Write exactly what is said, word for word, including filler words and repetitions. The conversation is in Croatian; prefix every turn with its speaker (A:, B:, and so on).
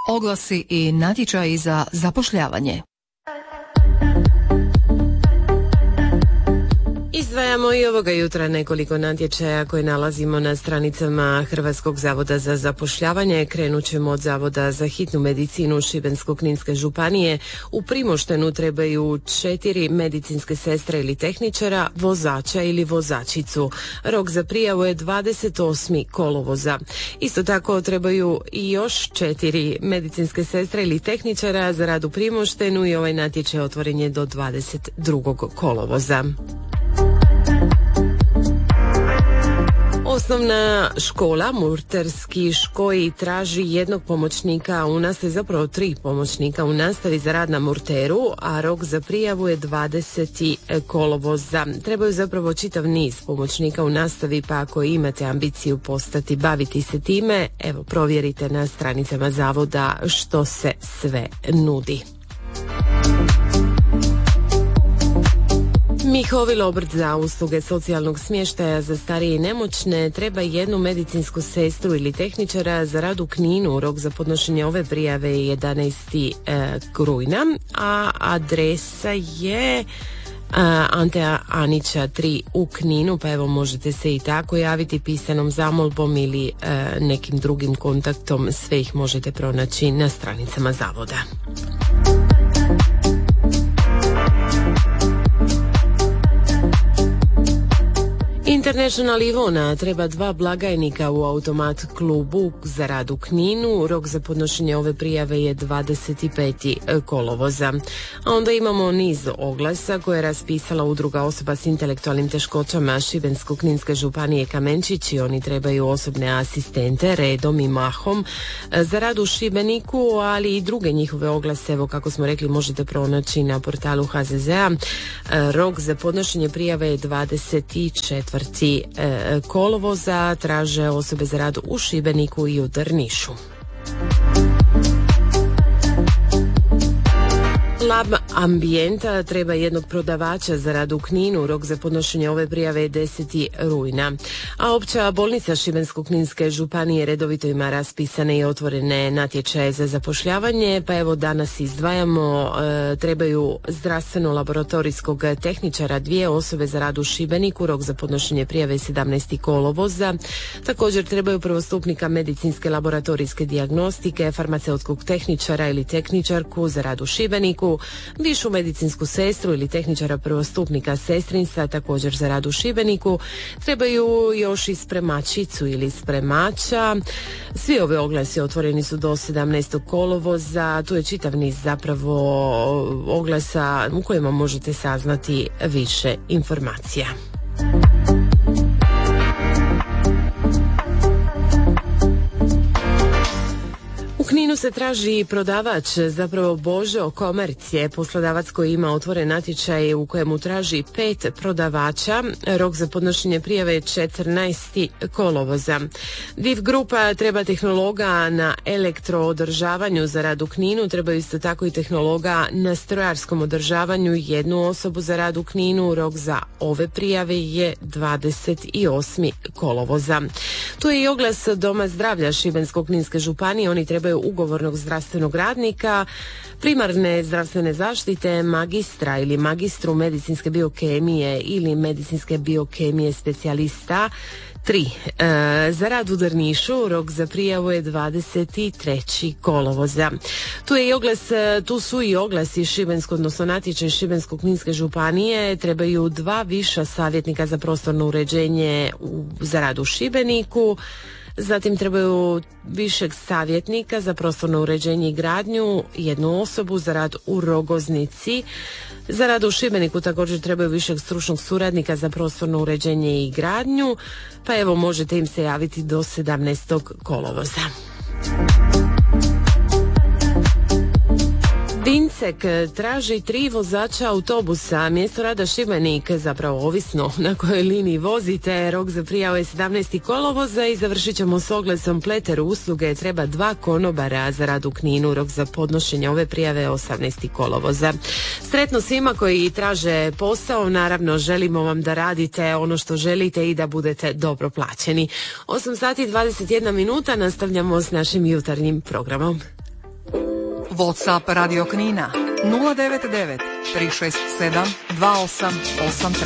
A: Oglasi i natječaji za zapošljavanje.
B: Izdvajamo i ovoga jutra nekoliko natječaja koje nalazimo na stranicama Hrvatskog zavoda za zapošljavanje. Krenut ćemo od Zavoda za hitnu medicinu Šibensko-kninske županije. U Primoštenu trebaju četiri medicinske sestre ili tehničara, vozača ili vozačicu. Rok za prijavu je dvadeset osmi kolovoza. Isto tako trebaju i još četiri medicinske sestre ili tehničara za rad u Primoštenu i ovaj natječaj otvoren je do dvadeset drugog kolovoza. Osnovna škola Murterski škoji traži jednog pomoćnika u nastavi, zapravo tri pomoćnika u nastavi za rad na Murteru, a rok za prijavu je dvadeseti kolovoza. Trebaju zapravo čitav niz pomoćnika u nastavi, pa ako imate ambiciju postati, baviti se time, evo provjerite na stranicama zavoda što se sve nudi. Mihovil obrt za usluge socijalnog smještaja za starije i nemoćne treba jednu medicinsku sestru ili tehničara za rad u Kninu. Rok za podnošenje ove prijave je jedanaesti rujna, a adresa je Ante Anića tri u Kninu, pa evo možete se i tako javiti pisanom zamolbom ili e, nekim drugim kontaktom. Sve ih možete pronaći na stranicama zavoda. International Ivona treba dva blagajnika u automat klubu za rad u Kninu. Rok za podnošenje ove prijave je dvadeset peti kolovoza. A onda imamo niz oglasa koje je raspisala udruga osoba s intelektualnim teškoćama Šibensko-kninske županije Kamenčić i oni trebaju osobne asistente redom i mahom za rad u Šibeniku, ali i druge njihove oglase, evo kako smo rekli, možete pronaći na portalu H Z Z a. Rok za podnošenje prijave je dvadeset četvrti kolovoza. Traže osobe za rad u Šibeniku i u Drnišu. Lab Ambijenta treba jednog prodavača za rad u Kninu. Rok za podnošenje ove prijave je deseti rujna. A opća bolnica Šibensko-kninske županije redovito ima raspisane i otvorene natječaje za zapošljavanje, pa evo danas izdvajamo. E, trebaju zdravstveno-laboratorijskog tehničara, dvije osobe za rad u Šibeniku. Rok za podnošenje prijave je sedamnaesti kolovoza. Također trebaju prvostupnika medicinske laboratorijske dijagnostike, farmaceutskog tehničara ili tehničarku za rad u Šibeniku, višu medicinsku sestru ili tehničara prvostupnika sestrinstva također za rad u Šibeniku. Trebaju još i spremačicu ili spremača. Svi ove oglasi otvoreni su do sedamnaestog kolovoza. Tu je čitav niz zapravo oglasa u kojima možete saznati više informacija. U Kninu se traži prodavač, zapravo Božo Komercije, poslodavac koji ima otvoren natječaj u kojemu traži pet prodavača. Rok za podnošenje prijave je četrnaesti kolovoza. Div grupa treba tehnologa na elektroodržavanju za rad u Kninu. Trebaju isto tako i tehnologa na strojarskom održavanju, jednu osobu za rad u Kninu. Rok za ove prijave je dvadeset osmi kolovoza. Tu je i oglas Doma zdravlja Šibensko-kninske županije. Oni trebaju ugovornog zdravstvenog radnika, primarne zdravstvene zaštite, magistra ili magistru medicinske biokemije ili medicinske biokemije specijalista. Tri. E, za rad u Drnišu rok za prijavu je dvadeset treći kolovoza. Tu je i oglas, tu su i oglasi Šibensko, odnosno natječaj Šibensko-kninske županije. Trebaju dva viša savjetnika za prostorno uređenje u, za rad u Šibeniku. Zatim trebaju višeg savjetnika za prostorno uređenje i gradnju, jednu osobu za rad u Rogoznici. Za rad u Šibeniku također trebaju višeg stručnog suradnika za prostorno uređenje i gradnju, pa evo možete im se javiti do sedamnaestog kolovoza. Vincek traži tri vozača autobusa, mjesto rada Šibenik, zapravo ovisno na kojoj liniji vozite. Rok za prijavu je sedamnaesti kolovoza i završit ćemo s oglasom Pleter usluge. Treba dva konobara za rad u Kninu. Rok za podnošenje ove prijave je osamnaesti kolovoza. Sretno svima koji traže posao, naravno želimo vam da radite ono što želite i da budete dobro plaćeni. osam sati i dvadeset jedna minuta, nastavljamo s našim jutarnjim programom.
A: WhatsApp Radio Knina nula devet devet tri šest sedam dva osam osam tri.